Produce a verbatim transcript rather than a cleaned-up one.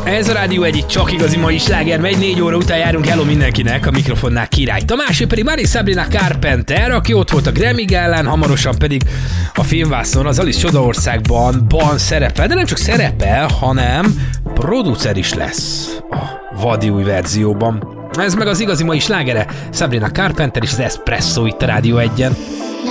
Ez a Rádió egy csak igazi mai sláger megy, négy óra után járunk, hello mindenkinek, a mikrofonnál Király Tamás, ő pedig Mary Sabrina Carpenter, aki ott volt a Grammy Gálán, hamarosan pedig a filmvásznon az Alice Csodaországban ban szerepel, de nem csak szerepel, hanem producer is lesz a vadi új verzióban. Ez meg az igazi mai slágere, Sabrina Carpenter és az Espresso itt a Rádió egyen.